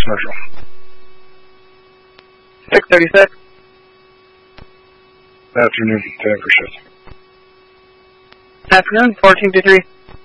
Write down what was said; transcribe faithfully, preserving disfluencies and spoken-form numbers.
commercial. six thirty-six. Afternoon, ten for shift. Afternoon, fourteen to three.